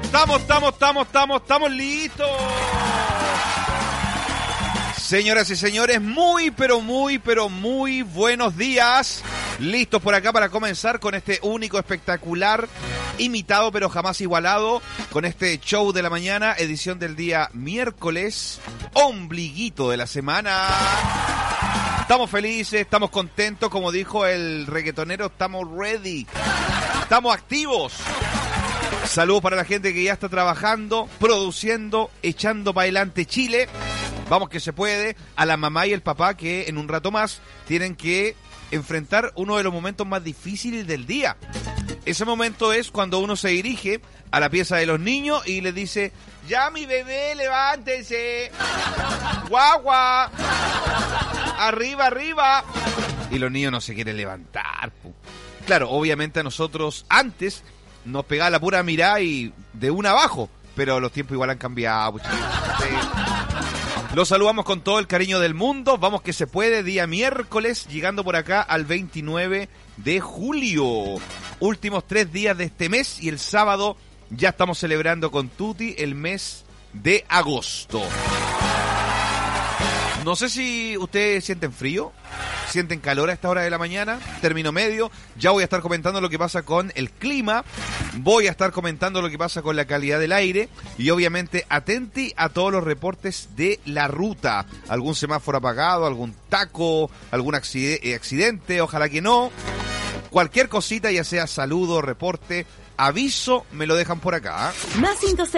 Estamos listos. Señoras y señores, muy buenos días. Listos por acá para comenzar con este único, espectacular, imitado pero jamás igualado, con este show de la mañana, edición del día miércoles, ombliguito de la semana. Estamos felices, estamos contentos, como dijo el reggaetonero, estamos ready, estamos activos. Saludos para la gente que ya está trabajando, produciendo, echando para adelante Chile. Vamos que se puede. A la mamá y el papá que en un rato más tienen que enfrentar uno de los momentos más difíciles del día. Ese momento es cuando uno se dirige a la pieza de los niños y les dice: ya mi bebé, levántense, guagua, arriba. Y los niños no se quieren levantar. Claro, obviamente a nosotros antes nos pegaba la pura mirada y de una abajo, pero los tiempos igual han cambiado. Sí. Los saludamos con todo el cariño del mundo. Vamos que se puede, día miércoles, llegando por acá al 29 de julio. Últimos 3 días de este mes y el sábado ya estamos celebrando con Tuti el mes de agosto. No sé si ustedes sienten frío, sienten calor a esta hora de la mañana, término medio. Ya voy a estar comentando lo que pasa con el clima, voy a estar comentando lo que pasa con la calidad del aire y obviamente atenti a todos los reportes de la ruta. Algún semáforo apagado, algún taco, algún accidente, ojalá que no. Cualquier cosita, ya sea saludo, reporte, aviso, me lo dejan por acá. Más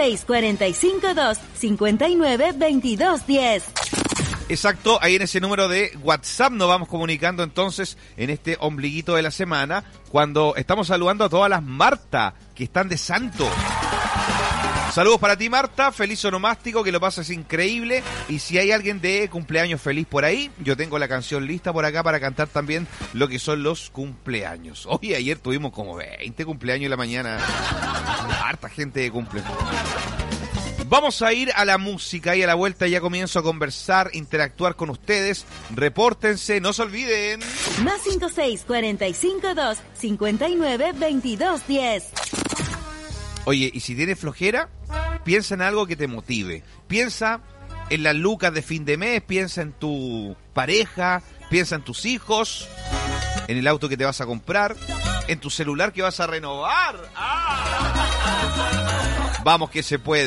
56452-592210. Exacto, ahí en ese número de WhatsApp nos vamos comunicando entonces en este ombliguito de la semana, cuando estamos saludando a todas las Marta que están de santo. Saludos para ti, Marta, feliz onomástico, que lo pases increíble. Y si hay alguien de cumpleaños feliz por ahí, yo tengo la canción lista por acá para cantar también lo que son los cumpleaños. Oye, ayer tuvimos como 20 cumpleaños en la mañana. Harta gente de cumpleaños. Vamos a ir a la música y a la vuelta ya comienzo a conversar, interactuar con ustedes. Repórtense, no se olviden. Más 56452-592210. Oye, y si tienes flojera, piensa en algo que te motive. Piensa en las lucas de fin de mes, piensa en tu pareja, piensa en tus hijos, en el auto que te vas a comprar, en tu celular que vas a renovar. ¡Ah! Vamos que se puede.